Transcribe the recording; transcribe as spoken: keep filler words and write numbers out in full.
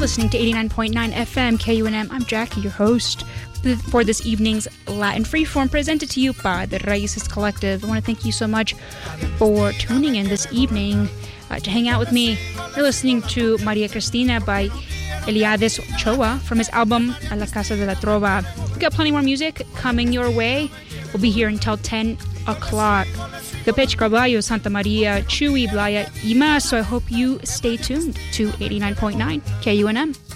listening to eighty-nine point nine F M K U N M. I'm Jackie, your host for this evening's Latin Freeform, presented to you by the Raices Collective. I want to thank you so much for tuning in this evening uh, to hang out with me. You're listening to Maria Cristina by Eliades Ochoa from his album A la Casa de la Trova. We've got plenty more music coming your way. We'll be here until ten o'clock. Campeche Carballo, Santa Maria, Chuy, Blaya, y más. So I hope you stay tuned to eighty-nine point nine K U N M.